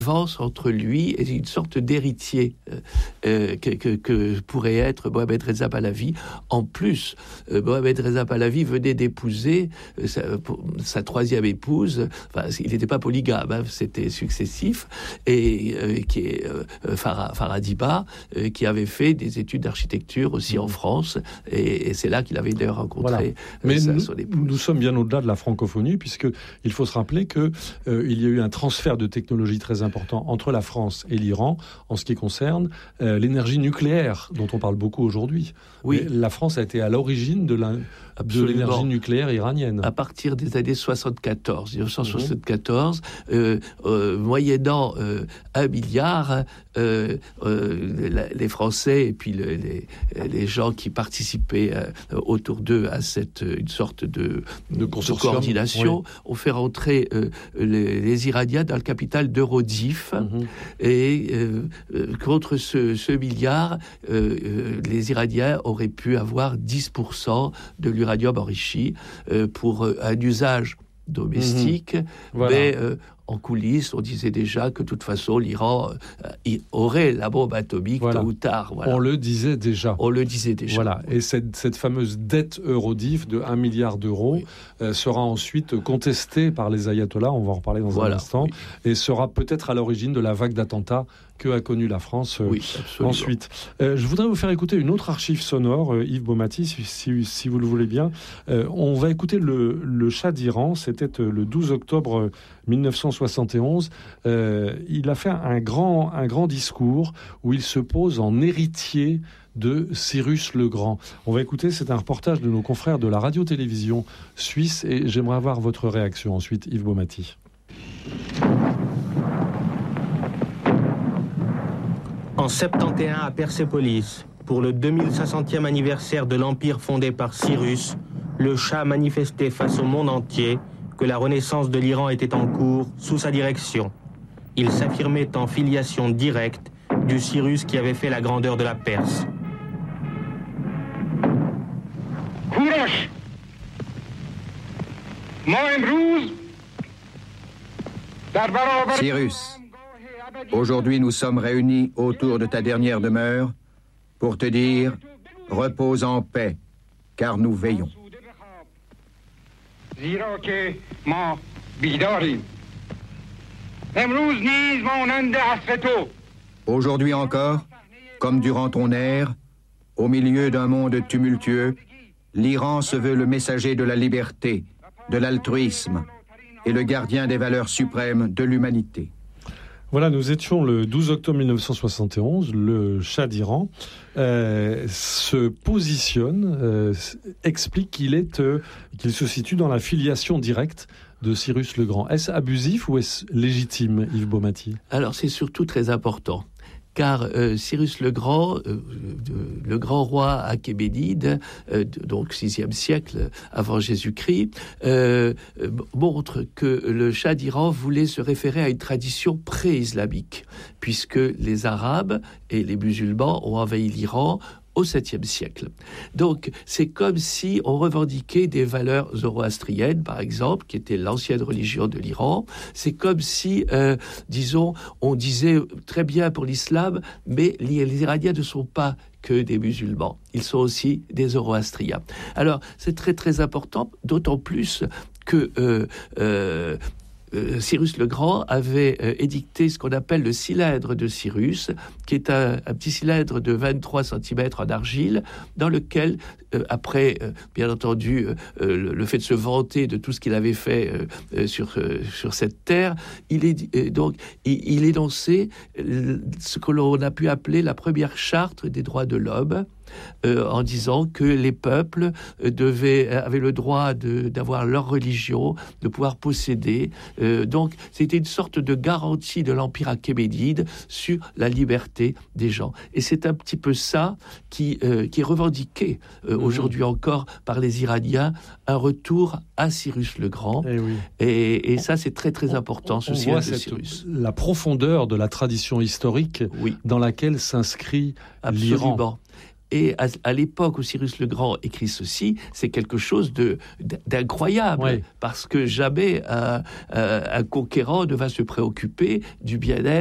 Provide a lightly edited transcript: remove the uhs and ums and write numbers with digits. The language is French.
entre lui et une sorte d'héritier que pourrait être Mohamed Reza Pahlavi. En plus, Mohamed Reza Pahlavi venait d'épouser sa troisième épouse. Enfin, il n'était pas polygame, hein, c'était successif, et qui est Faradiba, qui avait fait des études d'architecture aussi en France, et c'est là qu'il avait d'ailleurs rencontré son épouse. Nous sommes bien au-delà de la francophonie, puisqu'il faut se rappeler qu'il y a eu un transfert de technologie très important entre la France et l'Iran en ce qui concerne l'énergie nucléaire, dont on parle beaucoup aujourd'hui. Oui. La France a été à l'origine de l'énergie nucléaire iranienne. À partir des années 1974, moyennant 1 milliard, les Français et puis les gens qui participaient autour d'eux à une sorte de coordination ont fait rentrer les Iraniens dans le capital d'Eurodif. Et contre ce milliard, les Iraniens auraient pu avoir 10% de l'uranium enrichi pour un usage domestique, mais en coulisses, on disait déjà que de toute façon, l'Iran aurait la bombe atomique tôt ou tard. Voilà. On le disait déjà. Voilà. Et cette fameuse dette Eurodif de 1 milliard d'euros sera ensuite contestée par les ayatollahs, on va en reparler dans un instant, et sera peut-être à l'origine de la vague d'attentats que a connue la France ensuite. Je voudrais vous faire écouter une autre archive sonore, Yves Baumati, si vous le voulez bien. On va écouter le Shah d'Iran, c'était le 12 octobre 1971. Il a fait un grand discours où il se pose en héritier de Cyrus le Grand. On va écouter, c'est un reportage de nos confrères de la radio-télévision suisse, et j'aimerais avoir votre réaction ensuite, Yves Baumati. En 71 à Persépolis, pour le 2500e anniversaire de l'empire fondé par Cyrus, le Shah manifestait face au monde entier que la renaissance de l'Iran était en cours sous sa direction. Il s'affirmait en filiation directe du Cyrus qui avait fait la grandeur de la Perse. Cyrus, aujourd'hui nous sommes réunis autour de ta dernière demeure pour te dire « Repose en paix, car nous veillons ». Aujourd'hui encore, comme durant ton ère, au milieu d'un monde tumultueux, l'Iran se veut le messager de la liberté, de l'altruisme et le gardien des valeurs suprêmes de l'humanité. Voilà, nous étions le 12 octobre 1971, le Shah d'Iran se positionne, explique qu'il se situe dans la filiation directe de Cyrus le Grand. Est-ce abusif ou est-ce légitime, Yves Baumati ? Alors, c'est surtout très important. Car Cyrus le Grand, le grand roi achéménide, donc 6e siècle avant Jésus-Christ, montre que le Shah d'Iran voulait se référer à une tradition pré-islamique, puisque les Arabes et les musulmans ont envahi l'Iran au 7e siècle. Donc, c'est comme si on revendiquait des valeurs zoroastriennes, par exemple, qui était l'ancienne religion de l'Iran. C'est comme si, disons, on disait très bien pour l'islam, mais les Iraniens ne sont pas que des musulmans. Ils sont aussi des zoroastriens. Alors, c'est très très important, d'autant plus que Cyrus le Grand avait édicté ce qu'on appelle le cylindre de Cyrus, qui est un petit cylindre de 23 cm en argile, dans lequel, après, bien entendu, le fait de se vanter de tout ce qu'il avait fait sur cette terre, il énonçait ce que l'on a pu appeler la première charte des droits de l'homme, en disant que les peuples avaient le droit d'avoir leur religion, de pouvoir posséder. Donc, c'était une sorte de garantie de l'Empire achéménide sur la liberté des gens. Et c'est un petit peu ça qui est revendiqué aujourd'hui encore par les Iraniens, un retour à Cyrus le Grand. Et ça, c'est très très important, ce cylindre de Cyrus. La profondeur de la tradition historique dans laquelle s'inscrit l'Iran. Et à l'époque où Cyrus le Grand écrit ceci, c'est quelque chose d'incroyable, parce que jamais un conquérant ne va se préoccuper du bien-être